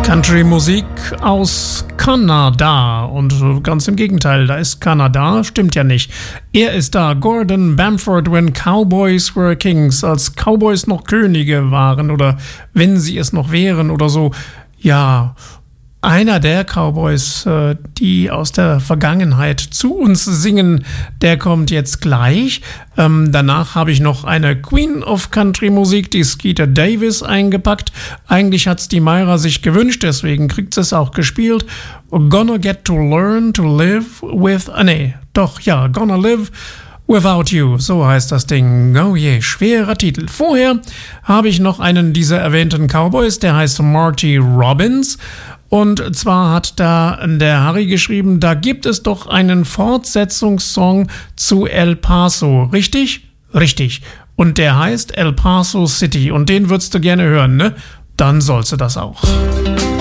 Country-Musik aus Kanada und ganz im Gegenteil, da ist Kanada, stimmt ja nicht. Er ist da, Gordon Bamford, when Cowboys were kings, als Cowboys noch Könige waren oder wenn sie es noch wären oder so. Ja, einer der Cowboys, die aus der Vergangenheit zu uns singen, der kommt jetzt gleich. Danach habe ich noch eine Queen of Country Musik, die Skeeter Davis, eingepackt. Eigentlich hat's die Mayra sich gewünscht, deswegen kriegt sie es auch gespielt. Gonna get to learn to live with, Gonna live Without You, so heißt das Ding. Oh je, schwerer Titel. Vorher habe ich noch einen dieser erwähnten Cowboys, der heißt Marty Robbins. Und zwar hat da der Harry geschrieben, da gibt es doch einen Fortsetzungssong zu El Paso, richtig? Richtig. Und der heißt El Paso City und den würdest du gerne hören, ne? Dann sollst du das auch.